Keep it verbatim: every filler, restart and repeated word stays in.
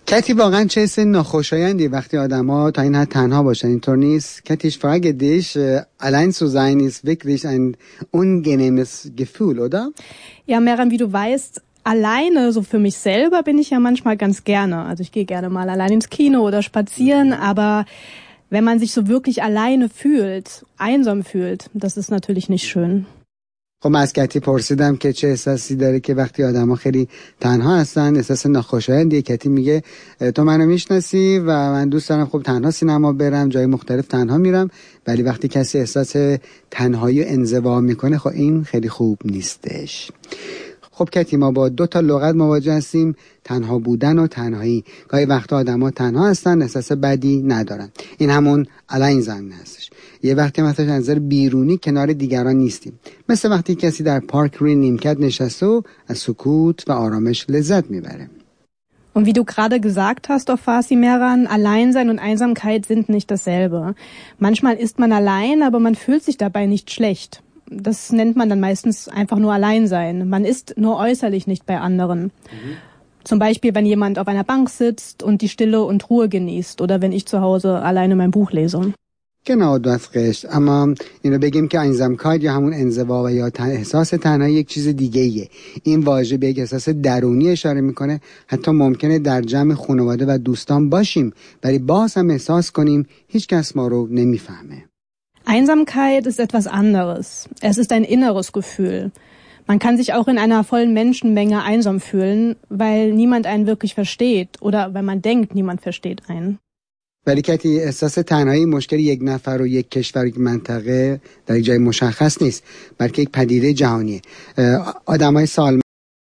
کتی واقعا چه حس ناخوشایندی وقتی آدما تا این حد تنها باشن، اینطور نیست؟ Kati, ich frage dich, allein zu sein ist wirklich ein unangenehmes Gefühl, oder? Ja, Meran, wie du weißt, alleine, so für mich selber, bin ich ja manchmal ganz gerne. Also ich gehe gerne mal allein ins Kino oder spazieren, aber wenn man sich so wirklich alleine fühlt, einsam fühlt, das ist natürlich nicht schön. خب من از کتی پرسیدم که چه احساسی داره که وقتی آدما خیلی تنها هستن، احساس ناخوشایندیه. کتی میگه تو منو میشناسی و من دوست دارم خب تنها سینما برم، جای مختلف تنها میرم، ولی وقتی کسی احساس تنهایی و انزوا میکنه خب این خیلی خوب نیستش. خب کتی، ما با دو تا لغت مواجه هستیم، تنها بودن و تنهایی. گاهی وقتا آدما تنها هستن، احساس بدی ندارن، این همون allein sein هستش. یه وقتی مثلا از نظر بیرونی کنار دیگران نیستیم، مثل وقتی کسی در پارک روی نیمکت نشسته و از سکوت و آرامش لذت میبره. Und wie du gerade gesagt hast auf Farsi Meran, Alleinsein und Einsamkeit sind nicht dasselbe. Manchmal ist man allein, aber man fühlt sich dabei nicht schlecht. Das nennt man dann meistens einfach nur Alleinsein. Man ist nur äußerlich nicht bei anderen. Mhm. Zum Beispiel, wenn jemand auf einer Bank sitzt und die Stille und Ruhe genießt oder wenn ich zu Hause alleine mein Buch lese. genau das recht. اما اینو بگیم که einsamkeit یا همون انزوا و یا احساس تنهایی یک چیز دیگه ایه. این واژه به یک احساس درونی اشاره میکنه. حتی ممکنه در جمع خانواده و دوستان باشیم ولی باز هم احساس کنیم هیچ کس ما رو نمیفهمه. Einsamkeit ist etwas anderes. Es ist ein inneres Gefühl. Man kann sich auch in einer vollen Menschenmenge einsam fühlen, weil niemand einen wirklich versteht oder weil man denkt, niemand versteht einen. ولی کتی احساس تنهایی مشکل یک نفر و یک کشور و یک منطقه در یک جای مشخص نیست، بلکه یک پدیده جهانیه. آدمای سالم